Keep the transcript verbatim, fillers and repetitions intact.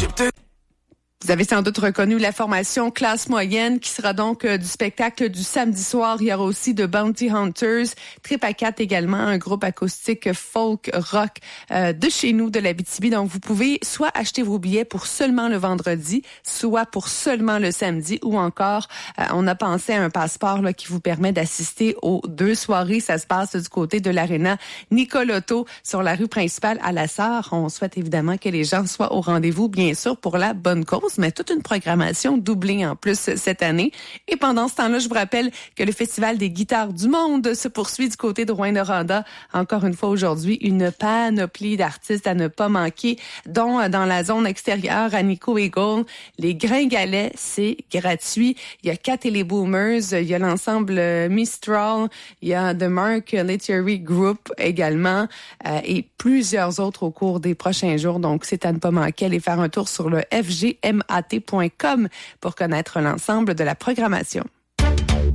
J'ai peut-être... Vous avez sans doute reconnu la formation Classe Moyenne qui sera donc euh, du spectacle du samedi soir. Il y aura aussi de Bounty Hunters, Trip à quatre également, un groupe acoustique folk rock euh, de chez nous, de l'Abitibi. Donc vous pouvez soit acheter vos billets pour seulement le vendredi, soit pour seulement le samedi, ou encore euh, on a pensé à un passeport là, qui vous permet d'assister aux deux soirées. Ça se passe du côté de l'Arena Nicolotto sur la rue principale à La Sarre. On souhaite évidemment que les gens soient au rendez-vous, bien sûr, pour la bonne cause, mais toute une programmation doublée en plus cette année. Et pendant ce temps-là, je vous rappelle que le Festival des guitares du monde se poursuit du côté de Rouyn-Noranda. Encore une fois aujourd'hui, une panoplie d'artistes à ne pas manquer, dont dans la zone extérieure à Nico Eagle. Les Gringalets, c'est gratuit. Il y a Cat et les Boomers, il y a l'ensemble Mistral, il y a The Mark Literary Group également, euh, et plusieurs autres au cours des prochains jours. Donc, c'est à ne pas manquer. Allez faire un tour sur le f g m a t point com pour connaître l'ensemble de la programmation.